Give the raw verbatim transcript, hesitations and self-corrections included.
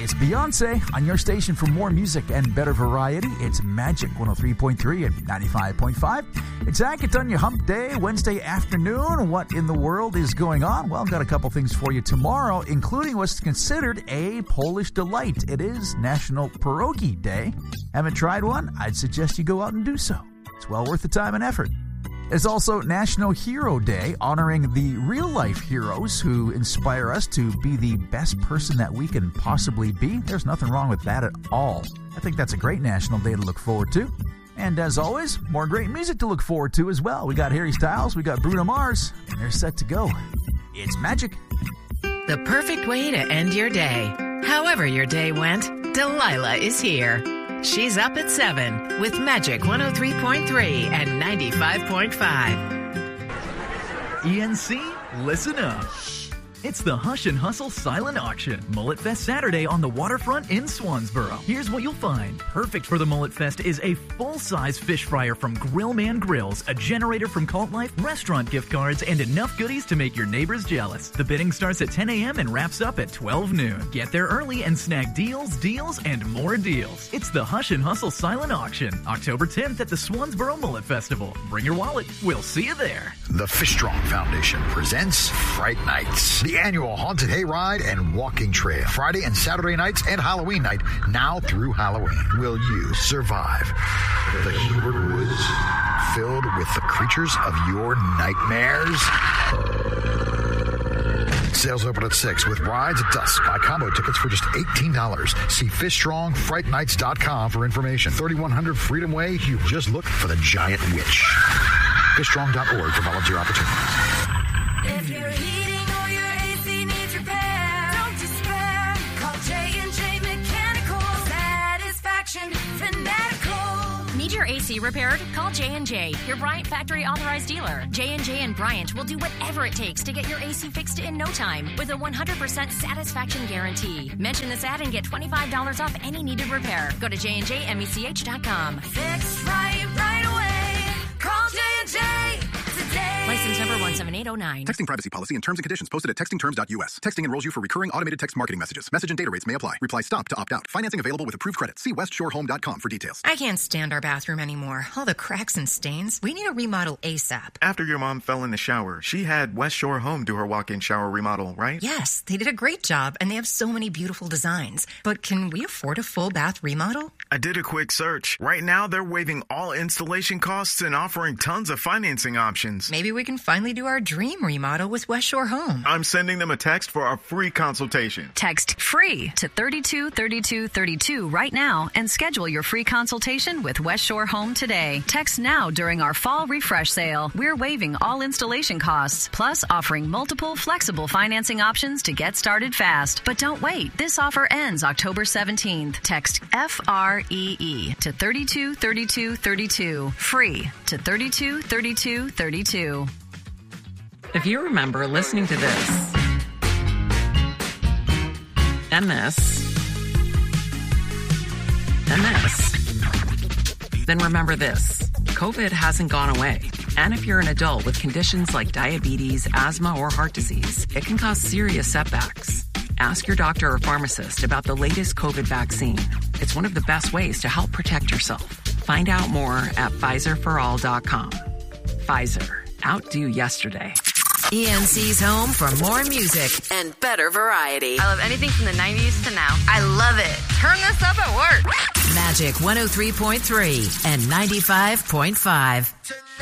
It's Beyonce on your station for more music and better variety. It's Magic one oh three point three and ninety-five point five. It's Zach. It's on your hump day, Wednesday afternoon. What in the world is going on? Well, I've got a couple things for you tomorrow, including what's considered a Polish delight. It is National Pierogi Day. Haven't tried one? I'd suggest you go out and do so. It's well worth the time and effort. It's also National Hero Day, honoring the real-life heroes who inspire us to be the best person that we can possibly be. There's nothing wrong with that at all. I think that's a great national day to look forward to. And as always, more great music to look forward to as well. We got Harry Styles, we got Bruno Mars, and they're set to go. It's Magic. The perfect way to end your day. However your day went, Delilah is here. She's up at seven with Magic one oh three point three and ninety-five point five. E N C, listen up. It's the Hush and Hustle Silent Auction. Mullet Fest Saturday on the waterfront in Swansboro. Here's what you'll find. Perfect for the Mullet Fest is a full-size fish fryer from Grillman Grills, a generator from Cult Life, restaurant gift cards, and enough goodies to make your neighbors jealous. The bidding starts at ten a.m. and wraps up at twelve noon. Get there early and snag deals, deals, and more deals. It's the Hush and Hustle Silent Auction, October tenth at the Swansboro Mullet Festival. Bring your wallet. We'll see you there. The Fish Strong Foundation presents Fright Nights, the annual haunted hayride and walking trail. Friday and Saturday nights and Halloween night, now through Halloween. Will you survive the Hubert Woods filled with the creatures of your nightmares? Sales open at six with rides at dusk. Buy combo tickets for just eighteen dollars. See fish strong fright nights dot com for information. thirty-one hundred Freedom Way. You just look for the giant witch. fish strong dot org for volunteer opportunities. If you're heating or your A C needs repair, don't despair. Call J and J Mechanical Satisfaction Fanatical. Need your A C repaired? Call J and J, your Bryant factory authorized dealer. J and J and Bryant will do whatever it takes to get your A C fixed in no time with a one hundred percent satisfaction guarantee. Mention this ad and get twenty-five dollars off any needed repair. Go to J and J mech dot com. Fixed right, right away. Call J and J today. License number one seven eight oh nine. Texting privacy policy and terms and conditions posted at texting terms dot U S. Texting enrolls you for recurring automated text marketing messages. Message and data rates may apply. Reply stop to opt out. Financing available with approved credit. See west shore home dot com for details. I can't stand our bathroom anymore. All the cracks and stains. We need a remodel ASAP. After your mom fell in the shower, she had West Shore Home do her walk-in shower remodel, right? Yes, they did a great job, and they have so many beautiful designs. But can we afford a full bath remodel? I did a quick search. Right now, they're waiving all installation costs and offering tons of financing options. Maybe we can finally do our dream remodel with West Shore Home. I'm sending them a text for a free consultation. Text FREE to thirty-two thirty-two thirty-two right now and schedule your free consultation with West Shore Home today. Text now during our fall refresh sale. We're waiving all installation costs, plus offering multiple flexible financing options to get started fast. But don't wait. This offer ends October seventeenth. Text F R E E to thirty-two thirty-two thirty-two. Free to thirty-two thirty-two thirty-two. If you remember listening to this and this and this, then remember this. COVID hasn't gone away. And if you're an adult with conditions like diabetes, asthma, or heart disease, it can cause serious setbacks. Ask your doctor or pharmacist about the latest COVID vaccine. It's one of the best ways to help protect yourself. Find out more at Pfizer for all dot com. Pfizer. Outdo yesterday. E N C's home for more music and better variety. I love anything from the nineties to now. I love it. Turn this up at work. Magic one oh three point three and ninety-five point five.